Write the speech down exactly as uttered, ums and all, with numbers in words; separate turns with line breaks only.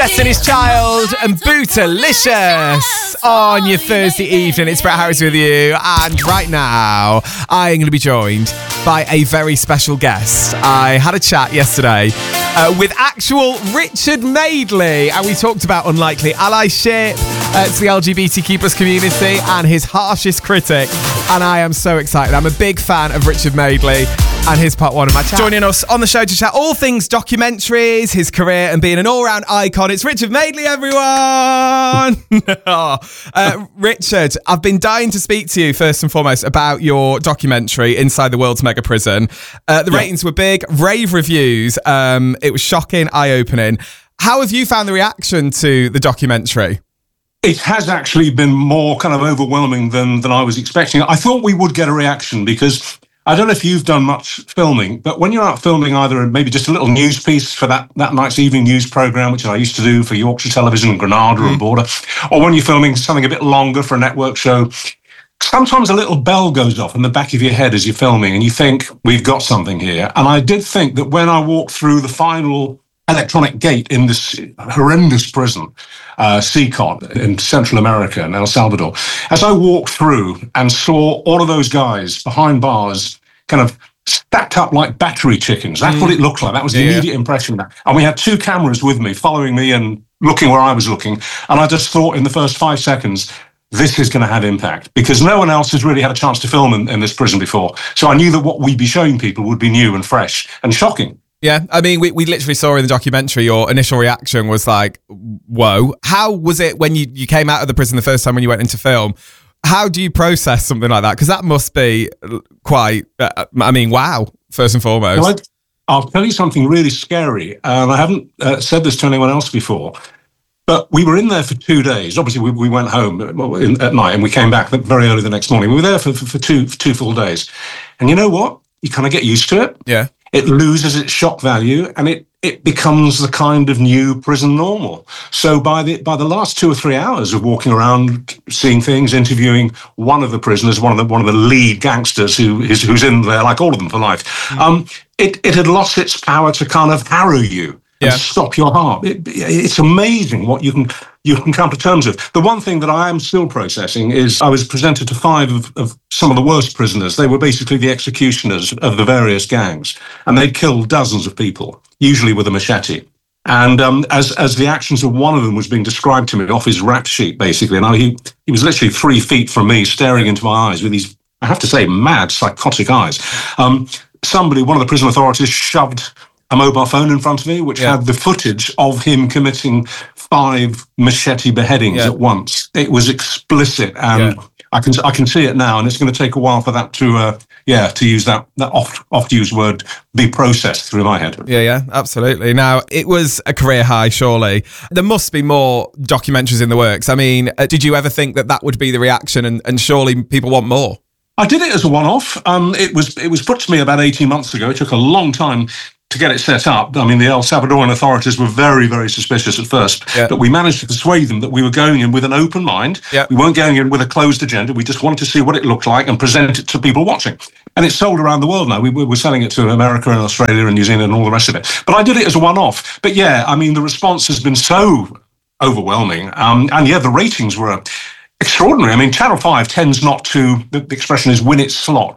Destiny's Child and Bootylicious on your Thursday evening. It's Brett Harris with you, and right now I am going to be joined by a very special guest. I had a chat yesterday uh, with actual Richard Madeley, and we talked about unlikely allyship uh, to the L G B T Q plus community and his harshest critic, and I am so excited. I'm a big fan of Richard Madeley and his part one of my chat. Joining us on the show to chat all things documentaries, his career, and being an all-round icon, it's Richard Madeley, everyone! uh, Richard, I've been dying to speak to you, first and foremost, about your documentary, Inside the World's Mega Prison. Uh, the yeah. ratings were big, rave reviews. Um, it was shocking, eye-opening. How have you found the reaction to the documentary?
It has actually been more kind of overwhelming than, than I was expecting. I thought we would get a reaction because I don't know if you've done much filming, but when you're out filming either maybe just a little news piece for that, that night's evening news programme, which I used to do for Yorkshire Television, Granada mm. and Border, or when you're filming something a bit longer for a network show, sometimes a little bell goes off in the back of your head as you're filming and you think, we've got something here. And I did think that when I walked through the final electronic gate in this horrendous prison, uh, C C O T in Central America in El Salvador, as I walked through and saw all of those guys behind bars kind of stacked up like battery chickens. That's mm. what it looked like. That was the yeah. immediate impression of that. And we had two cameras with me, following me and looking where I was looking. And I just thought in the first five seconds, this is going to have impact, because no one else has really had a chance to film in, in this prison before. So I knew that what we'd be showing people would be new and fresh and shocking.
Yeah, I mean, we, we literally saw in the documentary your initial reaction was like, whoa. How was it when you, you came out of the prison the first time when you went into film? How do you process something like that? Because that must be quite, uh, I mean, wow, first and foremost.
Well, I'll tell you something really scary, and I haven't uh, said this to anyone else before, but we were in there for two days. Obviously, we, we went home in, at night and we came back very early the next morning. We were there for, for, for, two, for two full days. And you know what? You kind of get used to it.
Yeah.
It loses its shock value, and it, it becomes the kind of new prison normal. So by the by the last two or three hours of walking around, seeing things, interviewing one of the prisoners, one of the one of the lead gangsters who is who's in there, like all of them for life, mm. um, it it had lost its power to kind of harrow you and yeah. stop your heart. It, it's amazing what you can you can come to terms with. The one thing that I am still processing is I was presented to five of, of some of the worst prisoners. They were basically the executioners of the various gangs, and they'd killed dozens of people, usually with a machete. And um, as as the actions of one of them was being described to me off his rap sheet, basically, and I, he, he was literally three feet from me, staring into my eyes with these, I have to say, mad, psychotic eyes. Um, somebody, one of the prison authorities, shoved a mobile phone in front of me, which yeah. had the footage of him committing five machete beheadings yeah. at once. It was explicit, and yeah. I can I can see it now, and it's going to take a while for that to, uh, yeah, to use that that oft oft used word, be processed through my head.
Yeah, yeah, absolutely. Now, it was a career high, surely. There must be more documentaries in the works. I mean, uh, did you ever think that that would be the reaction, and, and surely people want more?
I did it as a one-off. Um, it was it was put to me about eighteen months ago. It took a long time to get it set up. I mean, the El Salvadoran authorities were very, very suspicious at first, yeah. but we managed to persuade them that we were going in with an open mind. Yeah. We weren't going in with a closed agenda. We just wanted to see what it looked like and present it to people watching. And it's sold around the world now. We were selling it to America and Australia and New Zealand and all the rest of it. But I did it as a one-off. But yeah, I mean, the response has been so overwhelming. Um, and yeah, the ratings were extraordinary. I mean, Channel five tends not to, the expression is, win its slot